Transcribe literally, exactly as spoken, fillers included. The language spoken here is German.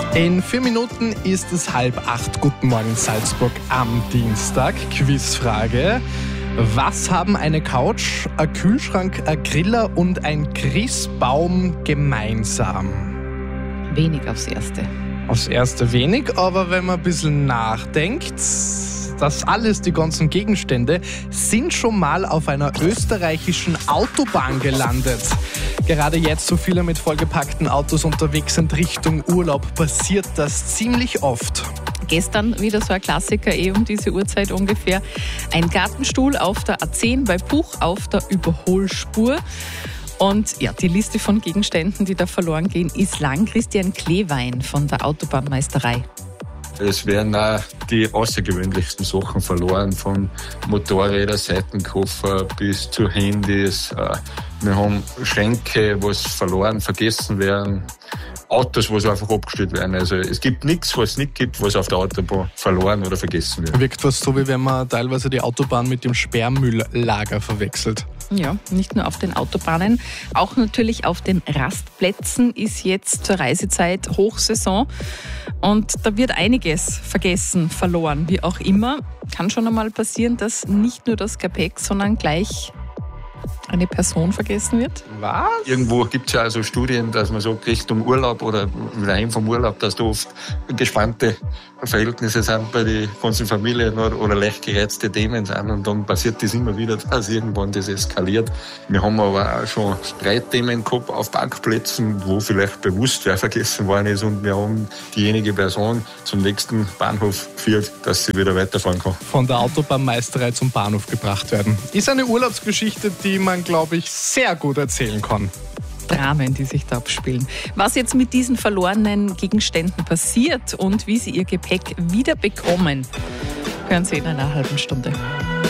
In vier Minuten ist es halb acht. Guten Morgen Salzburg am Dienstag. Quizfrage. Was haben eine Couch, ein Kühlschrank, ein Griller und ein Christbaum gemeinsam? Wenig aufs Erste. Aufs Erste wenig, aber wenn man ein bisschen nachdenkt, das alles, die ganzen Gegenstände, sind schon mal auf einer österreichischen Autobahn gelandet. Gerade jetzt, so viele mit vollgepackten Autos unterwegs sind Richtung Urlaub, passiert das ziemlich oft. Gestern wieder so ein Klassiker, eh um diese Uhrzeit ungefähr. Ein Gartenstuhl auf der A zehn bei Buch auf der Überholspur. Und ja, die Liste von Gegenständen, die da verloren gehen, ist lang. Christian Klewein von der Autobahnmeisterei. Es werden auch die außergewöhnlichsten Sachen verloren, von Motorrädern, Seitenkoffer bis zu Handys. Wir haben Schränke, was verloren, vergessen werden. Autos, was einfach abgestellt werden. Also es gibt nichts, was es nicht gibt, was auf der Autobahn verloren oder vergessen wird. Wirkt fast so, wie wenn man teilweise die Autobahn mit dem Sperrmülllager verwechselt. Ja, nicht nur auf den Autobahnen, auch natürlich auf den Rastplätzen ist jetzt zur Reisezeit Hochsaison. Und da wird einiges vergessen, verloren, wie auch immer. Kann schon einmal passieren, dass nicht nur das Gepäck, sondern gleich eine Person vergessen wird. Was? Irgendwo gibt es ja also Studien, dass man sagt, Richtung Urlaub oder wieder heim vom Urlaub, dass da oft gespannte Verhältnisse sind bei den ganzen Familien oder leicht gereizte Themen sind. Und dann passiert das immer wieder, dass irgendwann das eskaliert. Wir haben aber auch schon Streitthemen gehabt auf Parkplätzen, wo vielleicht bewusst wer vergessen worden ist. Und wir haben diejenige Person zum nächsten Bahnhof geführt, dass sie wieder weiterfahren kann. Von der Autobahnmeisterei zum Bahnhof gebracht werden. Ist eine Urlaubsgeschichte, die man, glaube ich, sehr gut erzählen kann. Dramen, die sich da abspielen. Was jetzt mit diesen verlorenen Gegenständen passiert und wie sie ihr Gepäck wieder bekommen, hören Sie in einer halben Stunde.